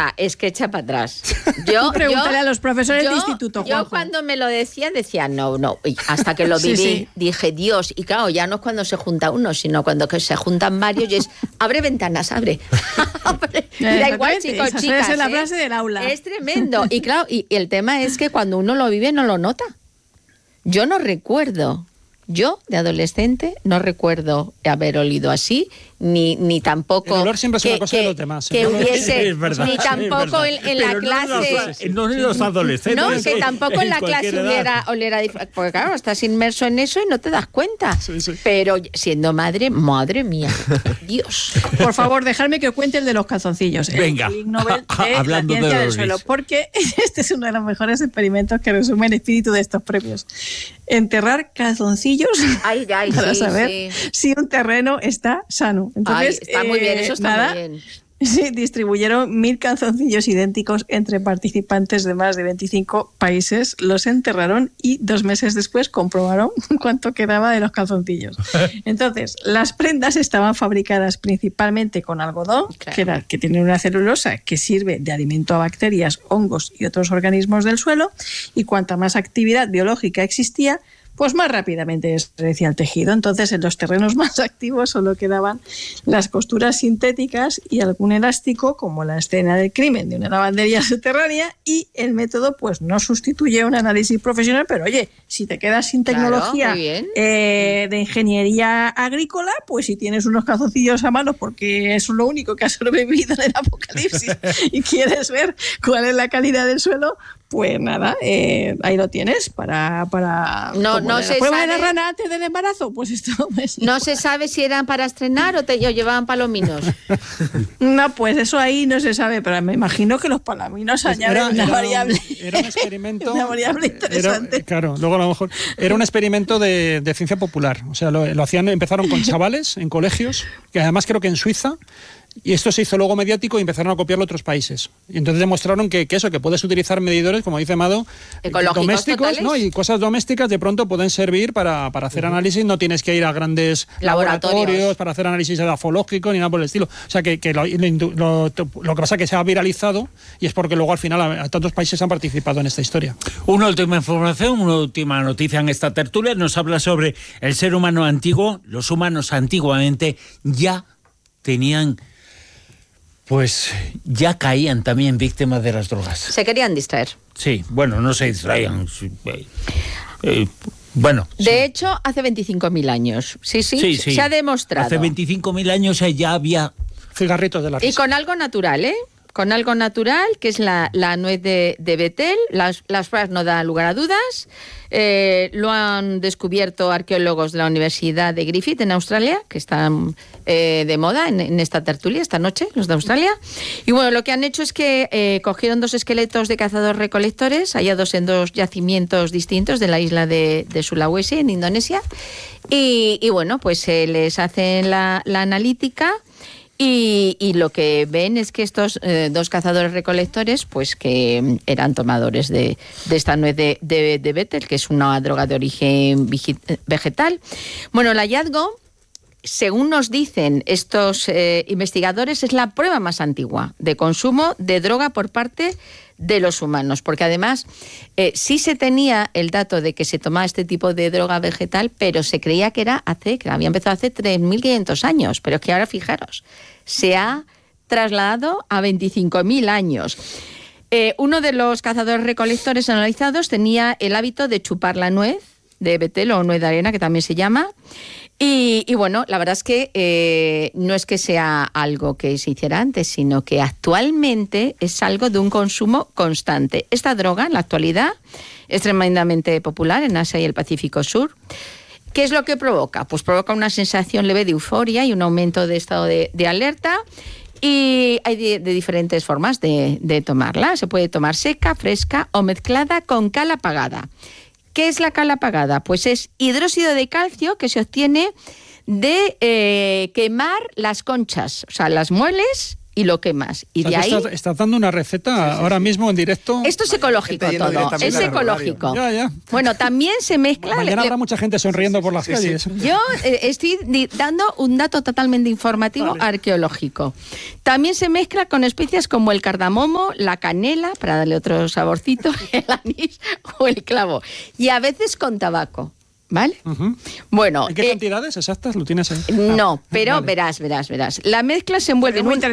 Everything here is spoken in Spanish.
Mira, es que echa para atrás. Pregúntale a los profesores de instituto, Juanjo. Yo cuando me lo decía no. Y hasta que lo viví, dije, Dios. Y claro, ya no es cuando se junta uno, sino cuando se juntan varios y es, abre ventanas, abre. Da igual, chicos, chicas. Esa es la frase del aula. Es tremendo. Y claro, y el tema es que cuando uno lo vive no lo nota. Yo no recuerdo. Yo, de adolescente, no recuerdo haber olido así, ni tampoco... El olor siempre es una cosa de los demás. Que hubiese... Es verdad, ni tampoco en la clase... No en los adolescentes. No, que tampoco en la clase oliera... Porque claro, estás inmerso en eso y no te das cuenta. Sí. Pero siendo madre, madre mía, Dios. Por favor, dejadme que os cuente el de los calzoncillos. Venga, el Ig Nobel de hablando la ciencia de del suelo. Porque este es uno de los mejores experimentos que resume el espíritu de estos premios. Enterrar calzoncillos para saber si un terreno está sano. Entonces, está muy bien, eso está muy bien. Sí, distribuyeron 1.000 calzoncillos idénticos entre participantes de más de 25 países, los enterraron y 2 meses después comprobaron cuánto quedaba de los calzoncillos. Entonces, las prendas estaban fabricadas principalmente con algodón, claro, que tiene una celulosa que sirve de alimento a bacterias, hongos y otros organismos del suelo, y cuanta más actividad biológica existía, pues más rápidamente desaparecía el tejido. Entonces, en los terrenos más activos solo quedaban las costuras sintéticas y algún elástico, como la escena del crimen de una lavandería subterránea, y el método pues no sustituye un análisis profesional, pero oye, si te quedas sin tecnología de ingeniería agrícola, pues si tienes unos calzoncillos a mano, porque eso es lo único que ha sobrevivido en el apocalipsis, y quieres ver cuál es la calidad del suelo, pues nada, ahí lo tienes para no se prueba sabe de la rana antes del embarazo, pues esto pues, no se sabe si eran para estrenar o llevaban palominos. No, pues eso ahí no se sabe, pero me imagino que los palominos añaden una variable. Era un experimento. Una variable interesante. Claro, luego a lo mejor era un experimento de ciencia popular. O sea, lo hacían, empezaron con chavales en colegios, que además creo que en Suiza. Y esto se hizo luego mediático y empezaron a copiarlo otros países. Y entonces demostraron que puedes utilizar medidores, como dice Mado, domésticos, ¿no? Y cosas domésticas de pronto pueden servir para hacer análisis. No tienes que ir a grandes laboratorios para hacer análisis edafológico ni nada por el estilo. O sea, que lo que pasa es que se ha viralizado y es porque luego al final tantos países han participado en esta historia. Una última información, una última noticia en esta tertulia. Nos habla sobre el ser humano antiguo. Los humanos antiguamente ya tenían... Pues ya caían también víctimas de las drogas. Se querían distraer. Sí, bueno, no se distraían. Bueno. De hecho, hace 25.000 años. Sí, se ha demostrado. Hace 25.000 años ya había cigarritos de la risa. Y con algo natural, ¿eh? Con algo natural, que es la nuez de Betel. Las pruebas no dan lugar a dudas. Lo han descubierto arqueólogos de la Universidad de Griffith en Australia, que están de moda en esta tertulia esta noche, los de Australia. Y bueno, lo que han hecho es que cogieron 2 esqueletos de cazadores-recolectores hallados en 2 yacimientos distintos de la isla de Sulawesi, en Indonesia. Y bueno, pues les hacen la analítica. Y lo que ven es que estos 2 cazadores-recolectores, pues que eran tomadores de esta nuez de Betel, que es una droga de origen vegetal. Bueno, el hallazgo, según nos dicen estos investigadores, es la prueba más antigua de consumo de droga por parte de los humanos, porque además sí se tenía el dato de que se tomaba este tipo de droga vegetal, pero se creía que había empezado hace 3.500 años, pero es que ahora fijaros, se ha trasladado a 25.000 años. Uno de los cazadores recolectores analizados tenía el hábito de chupar la nuez de Betel o nuez de arena, que también se llama. Y bueno, la verdad es que no es que sea algo que se hiciera antes, sino que actualmente es algo de un consumo constante. Esta droga, en la actualidad, es tremendamente popular en Asia y el Pacífico Sur. ¿Qué es lo que provoca? Pues provoca una sensación leve de euforia y un aumento de estado de alerta. Y hay de diferentes formas de tomarla. Se puede tomar seca, fresca o mezclada con cal apagada. ¿Qué es la cal apagada? Pues es hidróxido de calcio que se obtiene de quemar las conchas, o sea, las mueles y lo quemas. Y O sea, de ahí... estás dando una receta ahora mismo en directo. Esto es ecológico gente yendo todo, directamente es al ecológico. Ya. Bueno, también se mezcla... Mañana habrá mucha gente sonriendo por las calles. Yo estoy dando un dato totalmente informativo arqueológico. También se mezcla con especias como el cardamomo, la canela, para darle otro saborcito, el anís o el clavo. Y a veces con tabaco. ¿Vale? Ujú. Bueno, ¿En qué cantidades exactas lo tienes ahí? no, pero vale. verás. La mezcla se envuelve Es en muy un...